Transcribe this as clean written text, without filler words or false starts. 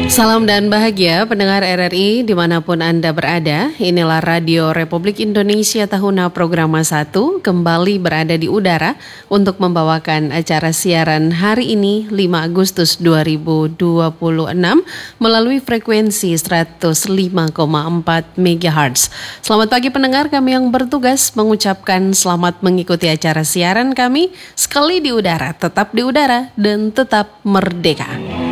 Salam dan bahagia pendengar RRI dimanapun Anda berada. Inilah Radio Republik Indonesia Tahuna Programa 1 kembali berada di udara untuk membawakan acara siaran hari ini 5 Agustus 2026 melalui frekuensi 105,4 MHz. Selamat pagi pendengar, kami yang bertugas mengucapkan selamat mengikuti acara siaran kami sekali di udara, tetap di udara dan tetap merdeka.